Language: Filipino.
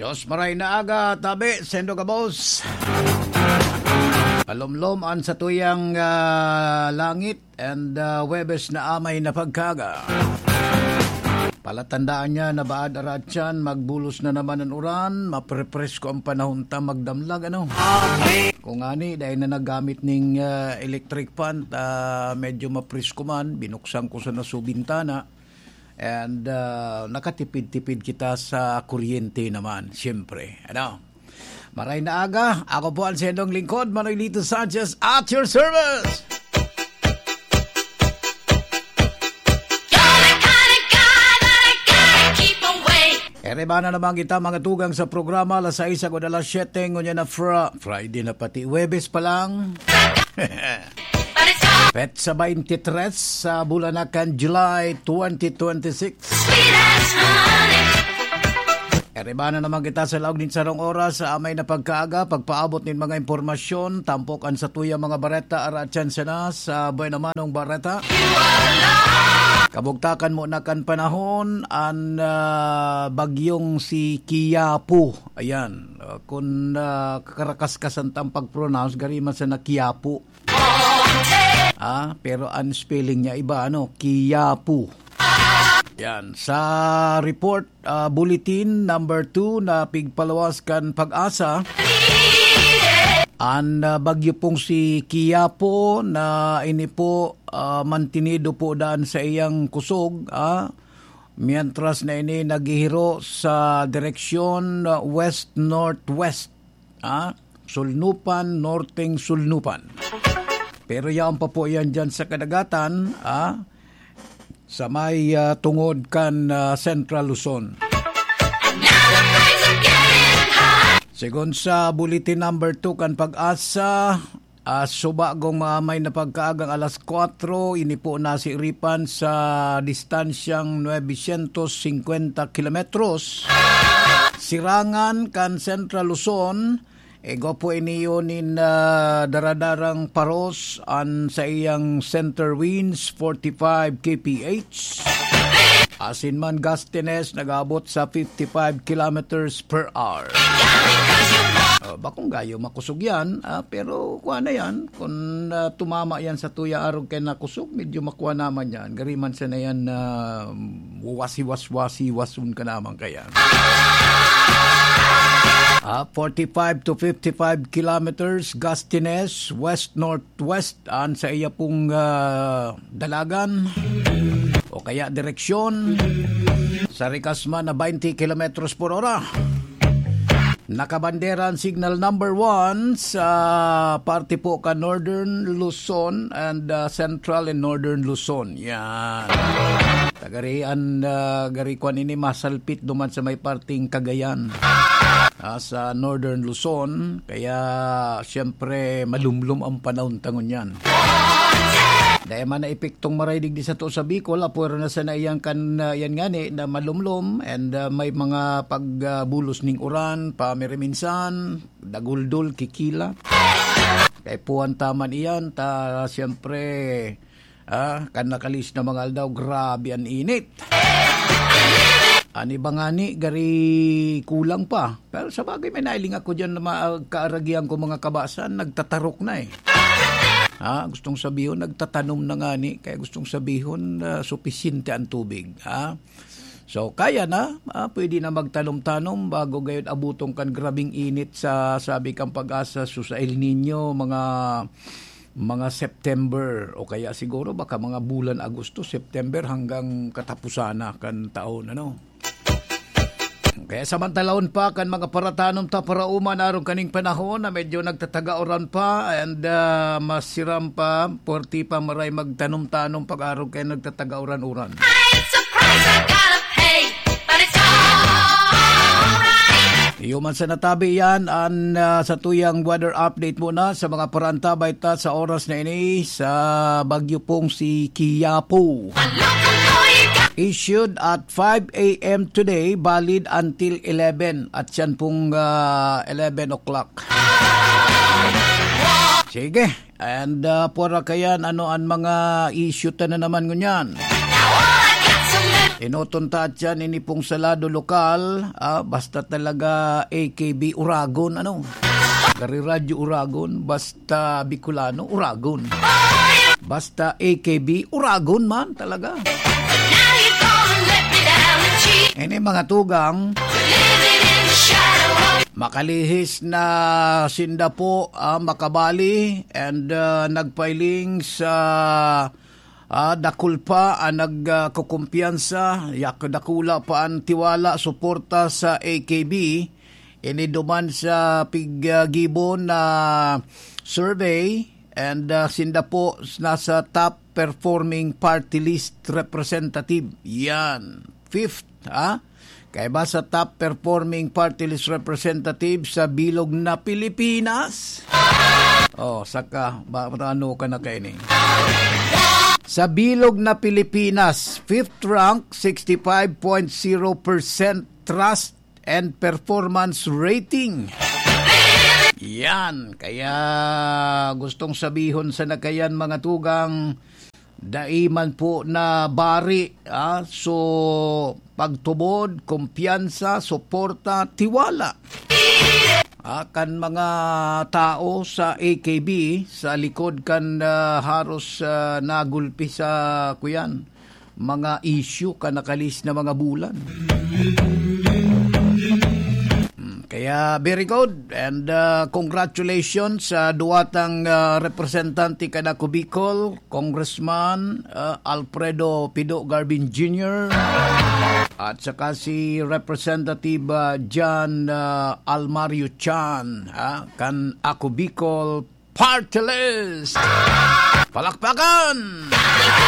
Dos maray na aga, tabi, sendo ka boss. Palomlom an sa tuyang langit and Webes na amay na pagkaga. Palatandaan niya na baad aratyan, magbulos na naman ang uran, maprepres ko ang panahon ta magdamlag, ano? Kung ani, dahil na nagamit ning electric fan, medyo mapres ko man, binuksan ko sa nasubintana, and nakatipid-tipid kita sa kuryente naman, siyempre, ano? Maray na aga, ako po ang sendong lingkod, Manoy Lito Sanchez, at your service! Erebana naman kita mga tugang sa programa alas 6 o alas 7 ngunya na Friday na pati Webes pa lang. Pet sa 23 sa bulanakan July 2026. Erebana naman kita sa laog din sarong oras sa amay na pagkaaga pagpaabot nin mga impormasyon tampokan sa tuya mga bareta aratyan sana sa buhay namanong bareta. Kabugtakan mo na kan panahon ang bagyong si Qiapu. Ayan, kung kakarakas-kasan tang pag-pronounce, gariman sa na Qiapu. Pero ang spelling niya iba, ano? Qiapu. Yan, sa report bulletin number 2 na pigpalawas kan pag-asa, ang bagyo pong si Qiapu na ini po mantinido po daan sa iyang kusog mientras na ini naghihiro sa direksyon west-northwest sulnupan, norteng sulnupan. Pero yan pa po yan dyan sa kadagatan sa may tungod kan Central Luzon. Sigon sa bulletin number 2 kan pag-asa, subagong may napagkaagang alas 4, ini po nasiripan sa distansyang 950 kilometros. Sirangan kan Central Luzon, ego po iniyonin daradarang paros an sa iyang center winds 45 kph. Asin man gustines nag-abot sa 55 kilometers per hour. Bakong gayo makusog yan, pero kuha na yan. Kung tumama yan sa tuya arog kay nakusog, medyo makuha naman yan. Gariman sa na yan wasi-was-wasi-wasun ka naman kaya. 45 to 55 kilometers gustiness west-northwest an sa iya pong dalagan o kaya direksyon sa Ricasma na 20 kilometros per hora. Nakabanderan signal number 1 sa parte po ka Northern Luzon and Central and Northern Luzon. Yan. Tagarian garikuan ini masalpit duman sa may parting Cagayan. Sa Northern Luzon, kaya siyempre malumlum ang panahon tangon yan. Dahil man na epektong maraydig di sa to sa Bicol, apuro na sa naiyang kan yan ngani na malumlum and may mga pagbulos ning uran, pamiriminsan, daguldol, kikila. Kaya puwan taman iyan, siyempre kan nakalis na mga aldaw, grabe ang init. Ani ba nga ni, gari kulang pa. Pero sa bagay, may nailing ako dyan na kaaragihan ko mga kabasan, nagtatarok na eh. Gustong sabihin, nagtatanom na nga ni, kaya gustong sabihin, supisinte ang tubig. So, kaya na, pwede na magtanom-tanom bago gayon abutong kan grabing init sa sabi kang pag-asa sa El Nino, mga September o kaya siguro baka mga bulan Agosto, September hanggang katapusan na kan taon, ano? Kaya samantalahon pa kan mga paratanom ta para uman kaning panahon na medyo nagtatagaoran pa and masiram pa, porti pa maray magtanom-tanom pag-araw kaya nagtatagaoran-uran. Iuman sa natabi yan sa tuyang weather update muna sa mga parantabay ta sa oras na ini sa bagyo pong si Qiapu. Issued at 5 a.m. today, valid until 11 at yan pong 11 o'clock. Sige, and pura kayan ano ang mga issue ta na naman ngunyan. Inutunta dyan ini pong salado lokal, basta talaga AKB Uragon, ano? Gari Radyo Uragon, basta Bicolano Uragon. Basta AKB Uragon man talaga. Ini mga tugang makalihis na sinda po makabali and nagpailing sa dakulpa nagkukumpiyansa yak dakula pa ang tiwala suporta sa AKB. Ini duman sa piggibon na survey and sinda po nasa top performing party list representative. Yan. Fifth, kaya ba sa top performing party list representative sa bilog na Pilipinas? Saka, ano ka na kayo ni? Sa bilog na Pilipinas, fifth rank, 65.0% trust and performance rating. Yan, kaya gustong sabihon sa nakayan mga tugang, daiman po na bari, so pagtubod, kumpiyansa, suporta, tiwala. Kan mga tao sa AKB, sa likod kan haros nagulpi sa kuyan, mga issue kan nakalis na mga bulan. Kaya very good and congratulations sa duwatang representante kanako Bicol, Congressman Alfredo Pido Garbin Jr. at saka si Representative John Almario Chan kan ako Bicol Party List. Palakpakan!